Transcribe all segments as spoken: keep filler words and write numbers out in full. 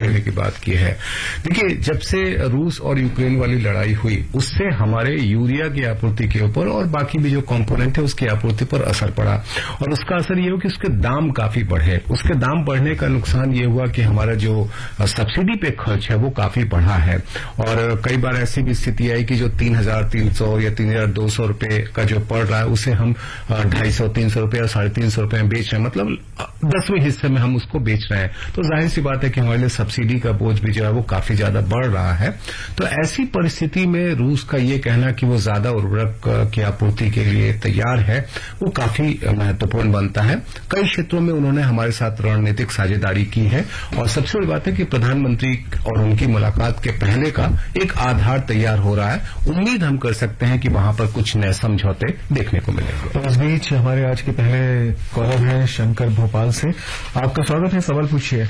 बढ़ने की बात की है। देखिए, जब से रूस और यूक्रेन वाली लड़ाई हुई उससे हमारे यूरिया की आपूर्ति के ऊपर और बाकी भी जो कंपोनेंट है उसकी आपूर्ति पर असर पड़ा, और उसका असर ये हो कि उसके दाम काफी बढ़े। उसके दाम बढ़ने का नुकसान ये हुआ कि हमारा जो सब्सिडी पे खर्च है वो काफी बढ़ा है, और कई बार ऐसी भी स्थिति आई कि जो तीन हजार तीन सौ या तीन हजार दो सौ रुपए का जो पड़ रहा है उसे हम ढाई सौ तीन सौ रुपए या साढ़े तीन सौ रुपए में बेच रहे हैं, मतलब दसवें हिस्से में हम उसको बेच रहे हैं। तो जाहिर सी बात है कि हमारे लिए सब्सिडी का बोझ भी जो है वो काफी ज्यादा बढ़ रहा है। तो ऐसी परिस्थिति में रूस का ये कहना कि वो ज्यादा उर्वरक की आपूर्ति के लिए तैयार है वो काफी महत्वपूर्ण बनता है। कई क्षेत्रों में उन्होंने हमारे साथ रणनीतिक साझेदारी की है, और सबसे बड़ी बात है कि प्रधानमंत्री और उनकी मुलाकात के पहले का एक आधार तैयार हो रहा है। उम्मीद हम कर सकते हैं कि वहां पर कुछ नए समझौते देखने को मिलेंगे। तो इस बीच हमारे आज के पहले कॉलर हैं शंकर भोपाल से, आपका स्वागत है, सवाल पूछिए।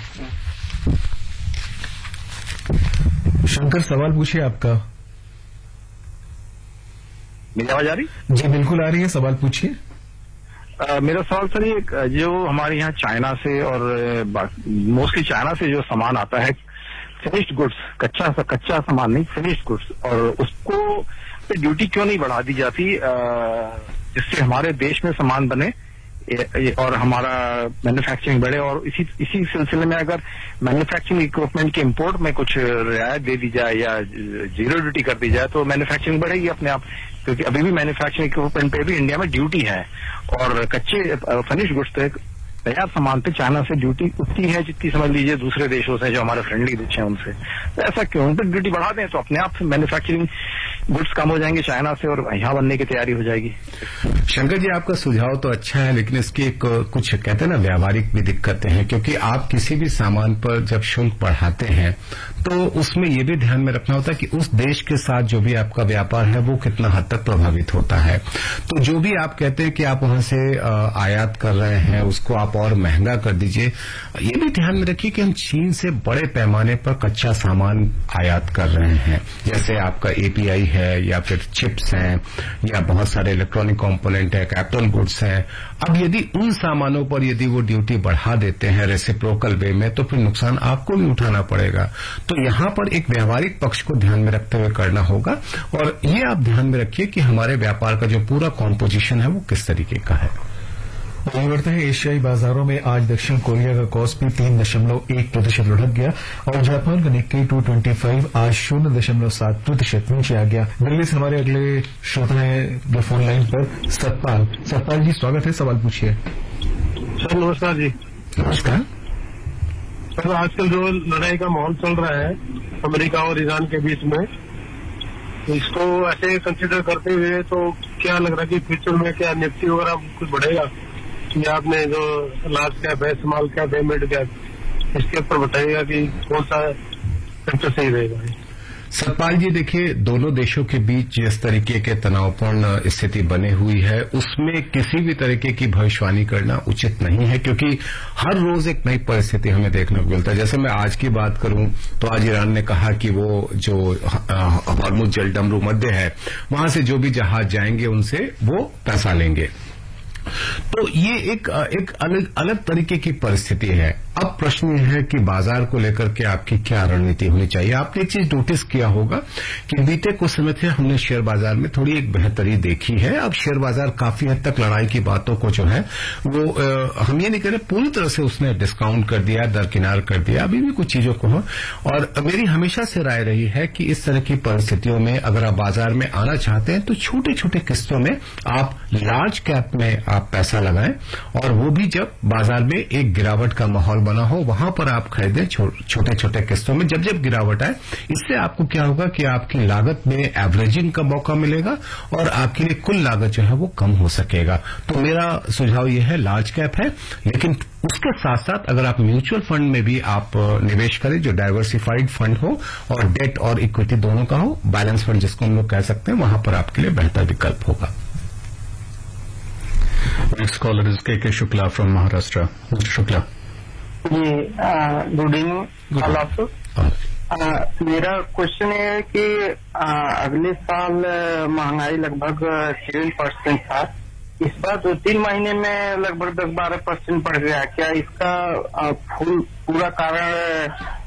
शंकर, सवाल पूछिए आपका। मेरी आवाज आ रही? जी बिल्कुल आ रही है, सवाल पूछिए। Uh, मेरा सवाल सर ये, जो हमारे यहाँ चाइना से और मोस्टली चाइना से जो सामान आता है, फिनिश्ड गुड्स, कच्चा कच्चा सामान नहीं, फिनिश्ड गुड्स, और उसको पे ड्यूटी क्यों नहीं बढ़ा दी जाती जिससे हमारे देश में सामान बने और हमारा मैन्युफैक्चरिंग बढ़े। और इसी इसी सिलसिले में अगर मैन्युफैक्चरिंग इक्विपमेंट के इंपोर्ट में कुछ रियायत दे दी जाए या जीरो ड्यूटी कर दी जाए तो मैन्युफैक्चरिंग बढ़ेगी अपने आप, क्योंकि अभी भी मैन्युफैक्चरिंग इक्विपमेंट पे भी इंडिया में ड्यूटी है, और कच्चे फिनिश गुड्स पे, तैयार सामान पे चाइना से ड्यूटी उतनी है जितनी समझ लीजिए दूसरे देशों से जो हमारे फ्रेंडली देश हैं उनसे। तो ऐसा क्यों? उन पर ड्यूटी बढ़ा दें तो अपने आप मैन्युफैक्चरिंग गुड्स कम हो जाएंगे चाइना से और यहाँ बनने की तैयारी हो जाएगी। शंकर जी, आपका सुझाव तो अच्छा है, लेकिन इसकी एक कुछ कहते हैं ना व्यावहारिक भी दिक्कतें हैं, क्योंकि आप किसी भी सामान पर जब शुल्क बढ़ाते हैं तो उसमें यह भी ध्यान में रखना होता है कि उस देश के साथ जो भी आपका व्यापार है वो कितना हद तक प्रभावित होता है। तो जो भी आप कहते हैं कि आप वहां से आयात कर रहे हैं उसको आप और महंगा कर दीजिए। ये भी ध्यान में रखिए कि हम चीन से बड़े पैमाने पर कच्चा सामान आयात कर रहे हैं, जैसे आपका एपीआई है या फिर चिप्स हैं या बहुत सारे इलेक्ट्रॉनिक कंपोनेंट है, कैपिटल गुड्स हैं। अब यदि उन सामानों पर यदि वो ड्यूटी बढ़ा देते हैं रेसिप्रोकल वे में तो फिर नुकसान आपको भी उठाना पड़ेगा। तो यहां पर एक व्यावहारिक पक्ष को ध्यान में रखते हुए करना होगा, और ये आप ध्यान में रखिए कि हमारे व्यापार का जो पूरा कॉम्पोजिशन है वो किस तरीके का है। आगे बढ़ते हैं। एशियाई बाजारों में आज दक्षिण कोरिया का कॉस्पी तीन दशमलव एक प्रतिशत लुढ़क गया और जापान का निक्केई टू ट्वेंटी फाइव आज शून्य दशमलव सात प्रतिशत नीचे आ गया। दिल्ली से हमारे अगले श्रोता हैं जो फोन लाइन पर, सतपाल। सतपाल जी स्वागत है, सवाल पूछिए। सर नमस्कार जी। नमस्कार सर, आजकल जो लड़ाई का माहौल चल रहा है अमेरिका और ईरान के बीच में, इसको ऐसे कंसिडर करते हुए तो क्या लग रहा है कि फ्यूचर में क्या निफ्टी वगैरह कुछ बढ़ेगा? या आपने जो लार्ज कैप है, स्मॉल कैप है, मिड कैप, इसके ऊपर बताइएगा कि कौन सा सेक्टर सही रहेगा। सतपाल जी, देखिए, दोनों देशों के बीच जिस तरीके के तनावपूर्ण स्थिति बनी हुई है उसमें किसी भी तरीके की भविष्यवाणी करना उचित नहीं है, क्योंकि हर रोज एक नई परिस्थिति हमें देखने को मिलता है। जैसे मैं आज की बात करूं तो आज ईरान ने कहा कि वो जो हॉर्मुज़ जलडमरू मध्य है वहां से जो भी जहाज जाएंगे उनसे वो पैसा लेंगे। तो ये एक एक अलग अलग तरीके की परिस्थिति है। अब प्रश्न यह है कि बाजार को लेकर के आपकी क्या रणनीति होनी चाहिए। आपने एक चीज नोटिस किया होगा कि बीते कुछ समय से हमने शेयर बाजार में थोड़ी एक बेहतरी देखी है। अब शेयर बाजार काफी हद तक लड़ाई की बातों को जो है वो आ, हम ये नहीं कह रहे पूरी तरह से उसने डिस्काउंट कर दिया, दरकिनार कर दिया, अभी भी कुछ चीजों को हो। और मेरी हमेशा से राय रही है कि इस तरह की परिस्थितियों में अगर आप बाजार में आना चाहते हैं तो छोटे छोटे किस्तों में आप लार्ज कैप में आप पैसा लगाएं, और वो भी जब बाजार में एक गिरावट का माहौल बना हो वहां पर आप खरीदें छोटे छोटे किस्तों में। जब जब गिरावट आए इससे आपको क्या होगा कि आपकी लागत में एवरेजिंग का मौका मिलेगा और आपके लिए कुल लागत जो है वो कम हो सकेगा। तो मेरा सुझाव यह है लार्ज कैप है, लेकिन उसके साथ साथ अगर आप म्यूचुअल फंड में भी आप निवेश करें जो डाइवर्सिफाइड फंड हो और डेट और इक्विटी दोनों का हो, बैलेंस फंड जिसको हम लोग कह सकते हैं, वहां पर आपके लिए बेहतर विकल्प होगा। Next caller is K K Shukla from Maharashtra. Mister Shukla. Ji, good evening all of you. मेरा क्वेश्चन है कि आ, अगले साल महंगाई लगभग छह परसेंट था, इस बार दो तीन महीने में लगभग दस बारह परसेंट बढ़ गया। क्या इसका आ, फुल पूरा कारण